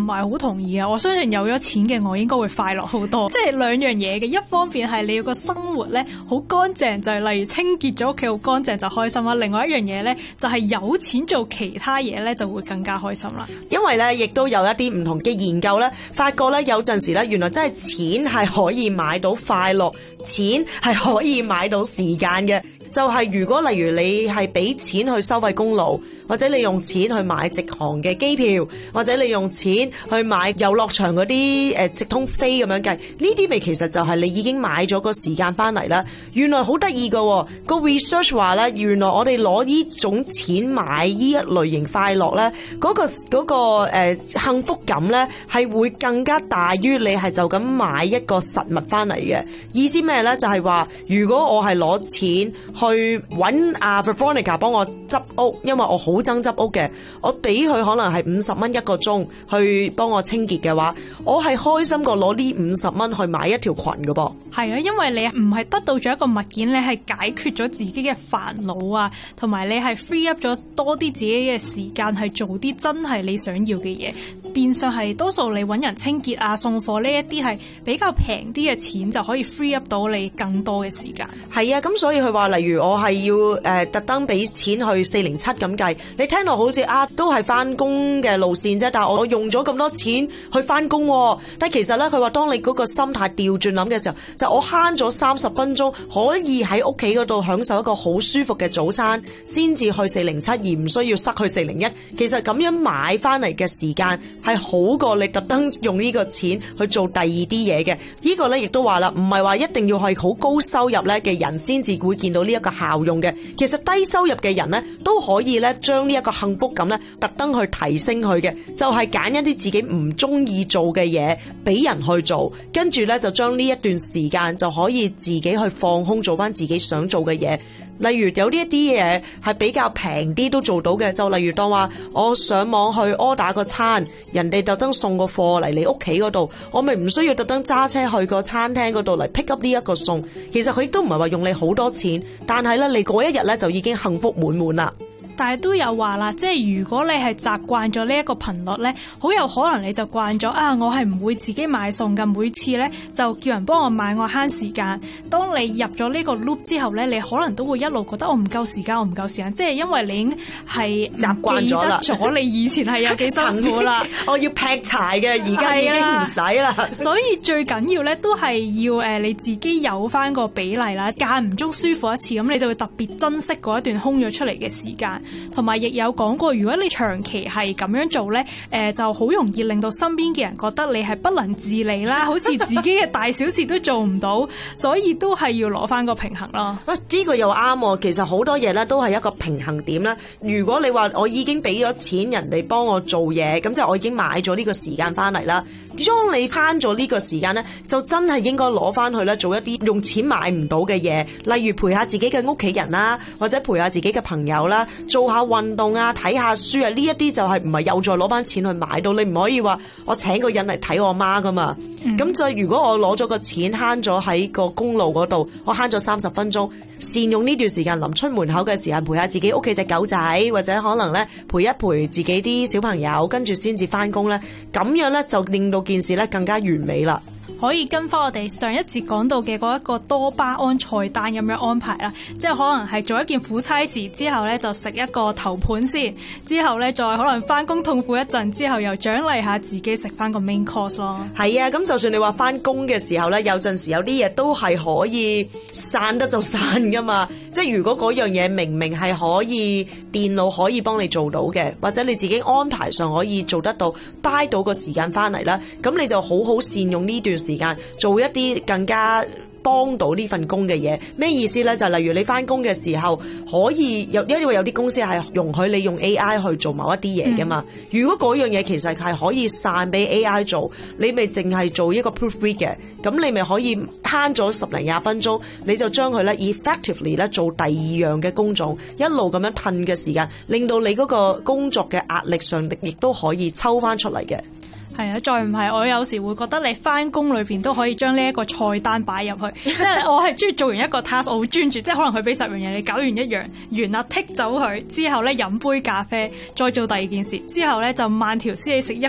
係好同意啊！我相信有咗錢嘅我應該會快樂好多。即係兩樣嘢嘅，一方面係你要個生活咧好乾淨，就係例如清潔咗屋企好乾淨就開心啦。另外一樣嘢咧就係有錢做其他嘢咧就會更加開心啦。 因為咧亦都有一啲唔同嘅研究咧，發覺咧有陣時咧原來真係錢係可以買到快樂，錢係可以買到時間嘅。就係如果例如你係俾錢去收費公路，或者你用錢去買直航嘅機票，或者你用錢去買遊樂場嗰啲直通飛咁樣計，呢啲咪其實就係你已經買咗個時間翻嚟啦。原來好得意㗎個 research 話咧，原來我哋攞呢種錢買呢一類型快樂咧，嗰個幸福感咧係會更加大於你係就咁買一個實物翻嚟嘅。意思咩咧？就係話如果我係攞錢去揾阿 Veronica 幫我執屋，因為我好憎執屋嘅，我俾佢可能係50蚊一個鐘去幫我清潔嘅話，我係開心過攞呢50蚊去買一條裙㗎噃。 係啊，因為你唔係得到咗一個物件，你係解決咗自己嘅煩惱啊，同埋你係 free up 咗多啲自己嘅時間去做啲真係你想要嘅嘢。變相係多數你揾人清潔啊、送貨呢一啲係比較平啲嘅錢就可以 free up 到你更多嘅時間。 係啊，咁所以佢話例如我係要特登俾錢去407咁計，你聽落好似都係翻工嘅路線啫，但係我用咗咁多錢去翻工，但係其實咧佢話當你嗰個心態調轉諗嘅時候，就我慳咗30分鐘可以喺屋企嗰度享受一個好舒服嘅早餐，先至去407而唔需要塞去401。其實咁樣買翻嚟嘅時間係好過你特登用呢個錢去做第二啲嘢嘅。呢個咧亦都話啦，唔係話一定要係好高收入咧嘅人先至會見到呢一個效用嘅。其實低收入嘅人咧都可以咧將呢一個幸福感咧特登去提升佢嘅，就係揀一啲自己唔中意做嘅嘢俾人去做，跟住咧就將呢一段時間就可以自己去放空做翻自己想做嘅嘢。例如有呢一啲嘢係比較平啲都做到嘅，就例如當話我上網去 order 個餐，人哋特登送個貨嚟你屋企嗰度，我咪唔需要特登揸車去個餐廳嗰度嚟 pick up 呢一個餸。其實佢都唔係話用你好多錢，但係咧你嗰一日咧就已經幸福滿滿啦。 但係都有話啦，即係如果你係習慣咗呢一個頻率咧，好有可能你就慣咗我係唔會自己買餸㗎，每次咧就叫人幫我買，我慳時間。當你入咗呢個 loop 之後咧，你可能都會一路覺得我唔夠時間，即係因為你已經係習慣咗啦， 記得咗你以前係有幾辛苦啦。 我要劈柴嘅，而家已經唔使啦。 所以最緊要咧都係要你自己有翻個比例啦，間唔中舒服一次，咁你就會特別珍惜嗰一段空咗出嚟嘅時間。同埋亦有講過，如果你長期係咁樣做咧，就好容易令到身邊嘅人覺得你係不能自理啦，好似自己嘅大小事都做唔到，所以都係要攞翻個平衡咯。 喂，呢個又啱喎。其實好多嘢咧都係一個平衡點啦。如果你話我已經俾咗錢人哋幫我做嘢，咁即係我已經買咗呢個時間翻嚟啦。當你慳咗呢個時間咧，就真係應該攞翻去咧做一啲用錢買唔到嘅嘢，例如陪下自己嘅屋企人啦，或者陪下自己嘅朋友啦，做下運動啊，睇下書啊，呢一啲就係唔係又再攞翻錢去買到。你唔可以話我請個人嚟睇我媽噶嘛。咁就如果我攞咗個錢慳咗喺個公路嗰度，我慳咗30分鐘，善用呢段時間臨出門口嘅時間陪下自己屋企隻狗仔，或者可能咧陪一陪自己啲小朋友，跟住先至翻工咧，咁樣咧就令到件事咧更加完美啦。 可以跟翻我哋上一節講到嘅嗰一個多巴胺菜單咁樣安排啦，即係可能係做一件苦差事之後咧就食一個頭盤先，之後咧再可能翻工痛苦一陣之後又獎勵下自己食翻個 main course 咯。 係啊，咁就算你話翻工嘅時候咧，有陣時有啲嘢都係可以散得就散噶嘛。即係如果嗰樣嘢明明係可以電腦可以幫你做到嘅，或者你自己安排上可以做得到，buy 到個時間翻嚟啦，咁你就好好善用呢段時間做一啲更加幫到呢份工嘅嘢。咩意思呢？就例如你翻工嘅時候可以因為有啲公司係容許你用 AI 去做某一啲嘢噶嘛。如果嗰樣嘢其實係可以散俾 AI 做，你咪淨係做一個 proofread 嘅，咁你咪可以慳咗10零20分鐘，你就將佢咧 effectively 咧做第二樣嘅工種，一路咁樣褪嘅時間，令到你嗰個工作嘅壓力上亦都可以抽翻出嚟嘅。 係啊，再唔係我有時會覺得你翻工裏邊都可以將呢一個菜單擺入去，即係我係中意做完一個 task， 我會專注，即係可能佢俾10樣嘢你搞完一樣，完啦剔走佢之後咧飲杯咖啡，再做第二件事，之後咧就慢條斯理食一